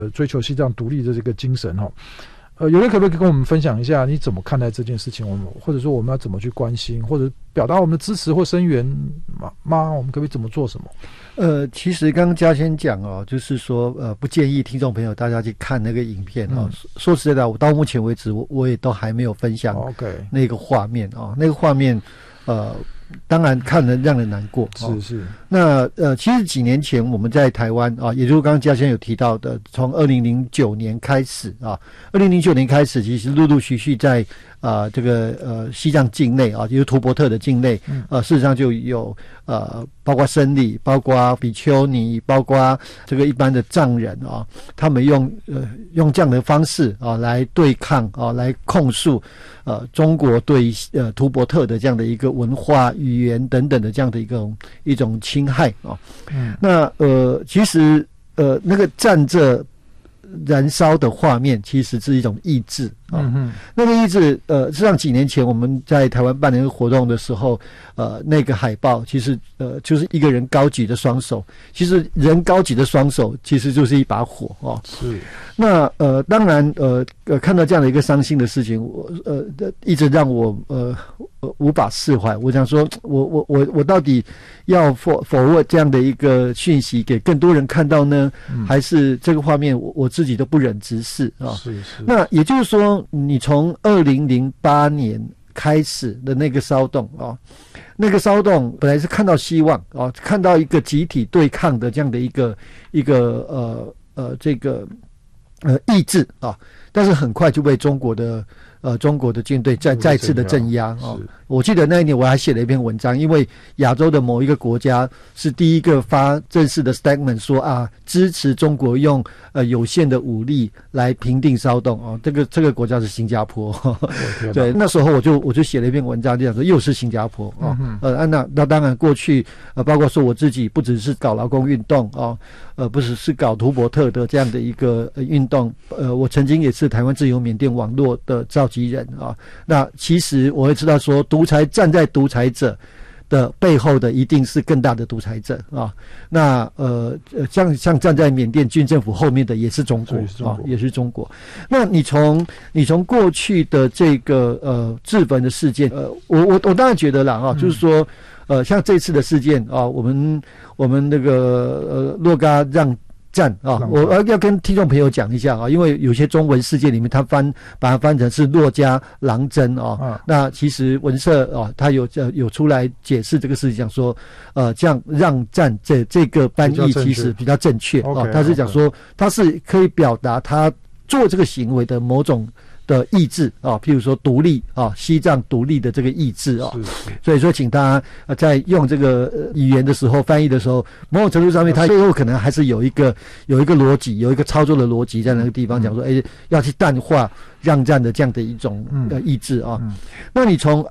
追求西藏独立的这个精神哈。有人可不可以跟我们分享一下你怎么看待这件事情？或者说我们要怎么去关心，或者表达我们的支持或声援吗？我们可不可以怎么做什么？ 其实刚刚嘉轩讲就是说不建议听众朋友大家去看那个影片说实在的，我到目前为止我也都还没有分享那个画面那个画面当然看了让人难过。 是。 那其实几年前我们在台湾也就是刚刚嘉轩有提到的，从2009年开始2009年开始，其实陆陆续续在这个西藏境内就是图伯特的境内事实上就有包括僧侣，包括比丘尼，包括这个一般的藏人他们用这样的方式来对抗来控诉中国对图伯特的这样的一个文化语言等等的这样的一种侵害那其实那个站着燃烧的画面其实是一种意志那个意志实际上几年前我们在台湾办那个活动的时候那个海报其实就是一个人高举的双手，其实人高举的双手其实就是一把火是。 那当然看到这样的一个伤心的事情，一直让我无法释怀。我想说我到底要forward这样的一个讯息给更多人看到呢，还是这个画面我自己都不忍直视是。 那也就是说，你从2008年开始的那个骚动那个骚动本来是看到希望看到一个集体对抗的这样的一个这个意志但是很快就被中国的军队再次的镇压我记得那一年我还写了一篇文章，因为亚洲的某一个国家是第一个发正式的 statement 说支持中国用有限的武力来平定骚动这个国家是新加坡对，那时候我就写了一篇文章，就讲说又是新加坡那当然过去包括说我自己不只是搞劳工运动不是搞图伯特的这样的一个运动我曾经也是台湾自由缅甸网络的召集人那其实我会知道说站在独裁者的背后的一定是更大的独裁者那像站在缅甸军政府后面的也是中国也是中国。那你从过去的这个自焚的事件我当然觉得啦就是说像这次的事件我们那个洛嘎让战我要跟听众朋友讲一下因为有些中文世界里面他把它翻成是洛家郎真那其实文社他有出来解释这个事情，讲说这样让战这个翻译其实比较正确他是讲说他是可以表达他做这个行为的某种的意志譬如说独立西藏独立的这个意志所以说请大家在用这个语言的时候翻译的时候，某种程度上面它最后可能还是有一个逻辑，有一个操作的逻辑在那个地方讲说要去淡化让战的这样的一种意志那你从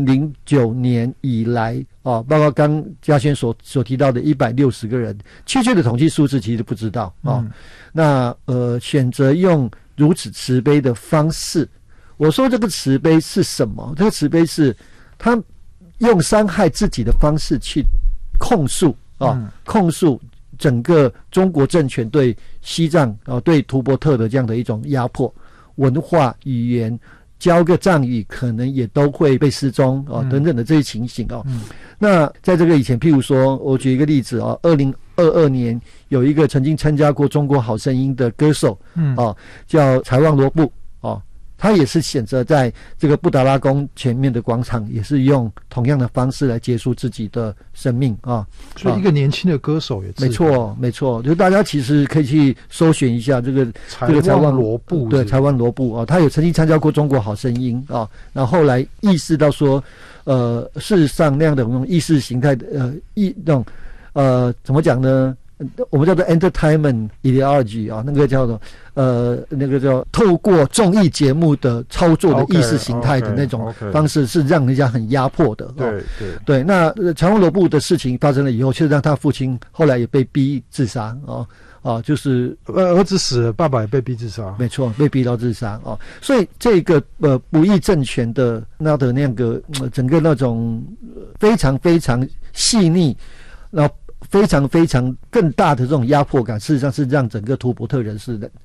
2009年以来包括刚嘉轩所提到的160个人，确切的统计数字其实不知道那选择用如此慈悲的方式，我说这个慈悲是什么？这个慈悲是他用伤害自己的方式去控诉控诉整个中国政权对西藏对图伯特的这样的一种压迫，文化语言教个藏语可能也都会被失踪等等的这些情形那在这个以前，譬如说我举一个例子2022年有一个曾经参加过中国好声音的歌手叫柴旺罗布他也是选择在这个布达拉宫前面的广场也是用同样的方式来结束自己的生命所以一个年轻的歌手也没错就大家其实可以去搜寻一下这个柴旺罗布对柴旺罗布他有曾经参加过中国好声音然后后来意识到说事实上那样的意识形态的那种怎么讲呢？我们叫做 entertainment ideology 那个叫做那个叫透过综艺节目的操作的意识形态的那种方式是让人家很压迫的对那柴旺罗布的事情发生了以后，却让他父亲后来也被逼自杀就是儿子死了，爸爸也被逼自杀， 没错，被逼到自杀所以这个不义政权的那个整个那种非常非常细腻，然后非常非常更大的这种压迫感，事实上是让整个图伯特人是